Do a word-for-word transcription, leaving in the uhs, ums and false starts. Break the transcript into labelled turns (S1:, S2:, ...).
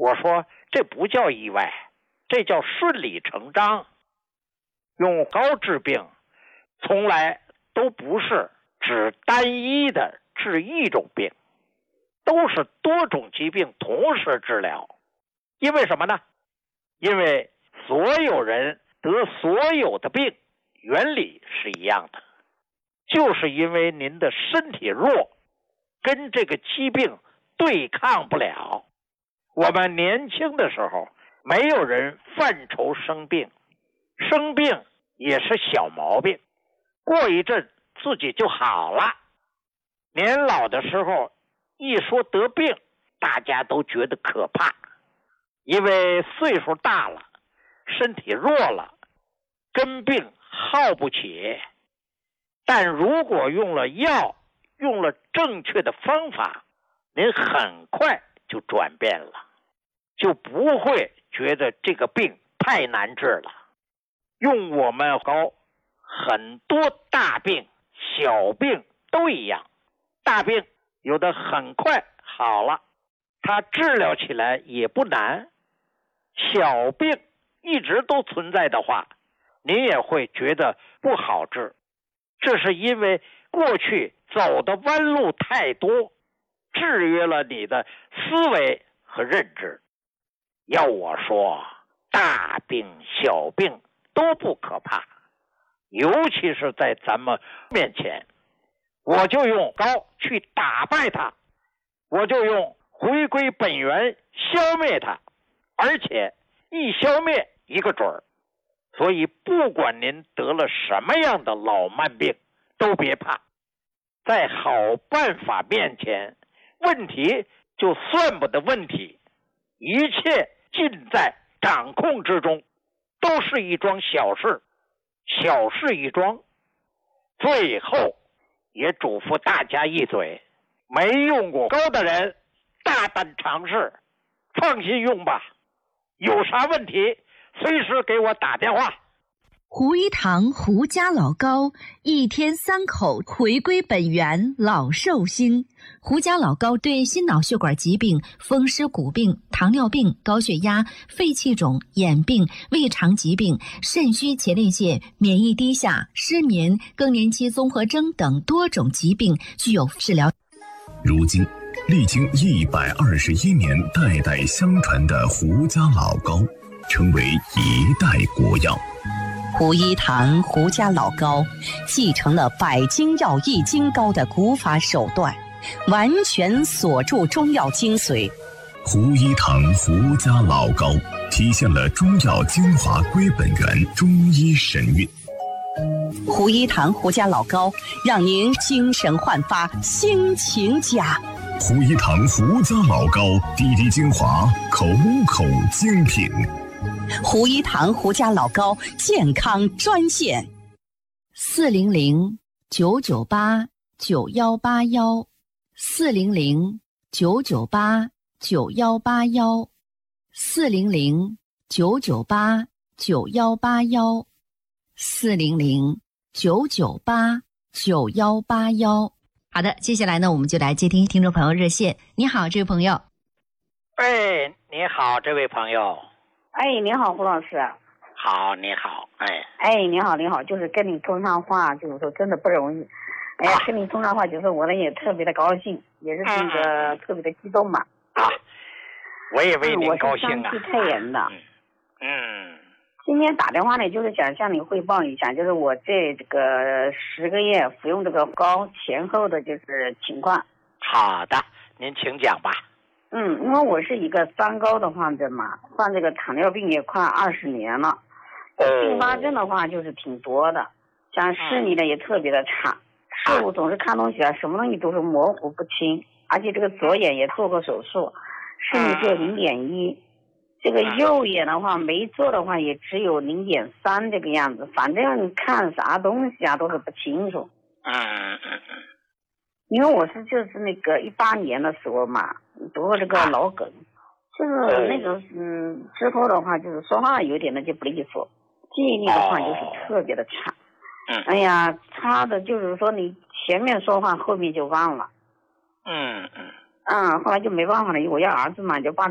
S1: 我说这不叫意外，这叫顺理成章。用膏治病从来都不是只单一的治一种病，都是多种疾病同时治疗。因为什么呢？因为所有人得所有的病原理是一样的，就是因为您的身体弱，跟这个疾病对抗不了。我们年轻的时候没有人犯愁生病，生病也是小毛病，过一阵自己就好了。年老的时候一说得病，大家都觉得可怕，因为岁数大了，身体弱了，根病耗不起。但如果用了药，用了正确的方法，您很快就转变了，就不会觉得这个病太难治了。用我们膏，很多大病小病都一样，大病有的很快好了，它治疗起来也不难。小病一直都存在的话，您也会觉得不好治。这是因为过去走的弯路太多，制约了你的思维和认知。要我说，大病小病都不可怕，尤其是在咱们面前，我就用膏去打败它，我就用回归本源消灭它，而且一消灭一个准儿。所以不管您得了什么样的老慢病，都别怕，在好办法面前，问题就算不得问题，一切尽在掌控之中，都是一桩小事，小事一桩。最后也嘱咐大家一嘴，没用过膏的人大胆尝试，放心用吧，有啥问题随时给我打电话。
S2: 胡一堂胡家老膏，一天三口，回归本源，老寿星。胡家老膏对心脑血管疾病、风湿骨病、糖尿病、高血压、肺气肿、眼病、胃肠疾病、肾虚前列腺、免疫低下、失眠、更年期综合征等多种疾病具有治疗。
S3: 如今历经一百二十一年代代相传的胡家老膏，成为一代国药。
S4: 胡一堂胡家老膏继承了百金药益精膏的古法手段，完全锁住中药精髓。
S3: 胡一堂胡家老膏体现了中药精华归本源，中医神韵。
S4: 胡一堂胡家老膏让您精神焕发，心情佳。
S3: 胡一堂胡家老膏滴滴精华，口口精品。
S4: 胡一堂胡家老膏健康专线：
S2: 四零零九九八九幺八幺，四零零九九八九幺八幺，四零零九九八九幺八幺，四零零九九八九幺八幺。好的，接下来呢，我们就来接听听众朋友热线。你好，这位朋友。
S1: 哎，你好，这位朋友。
S5: 哎，你好，胡老师。
S1: 好，你好。哎，
S5: 哎，你好，你好，就是跟你通上话，就是说真的不容易。哎呀，啊、跟你通上话，就是我呢也特别的高兴，也是那个、嗯、特别的激动嘛。
S1: 啊，我也为您高兴啊。
S5: 嗯、我是上汽太原的。
S1: 嗯。嗯。
S5: 今天打电话呢，就是想向你汇报一下，就是我这这个十个月服用这个膏前后的就是情况。
S1: 好的，您请讲吧。
S5: 嗯，因为我是一个三高的患者嘛，患这个糖尿病也快二十年了，并发症的话就是挺多的，像视力呢也特别的差，视物总是看东西啊，什么东西都是模糊不清，而且这个左眼也做过手术，视力只有零点一，这个右眼的话没做的话也只有零点三这个样子，反正看啥东西啊都是不清楚。
S1: 嗯嗯嗯。
S5: 因为我是就是那个一八年的时候嘛，得过这个脑梗，就是那个嗯之后的话就是说话有点的就不利索，记忆力的话就是特别的差。
S1: 嗯。
S5: 哎呀，差的就是说你前面说话后面就忘了。
S1: 嗯嗯。
S5: 嗯，后来就没办法了，我要儿子嘛，就把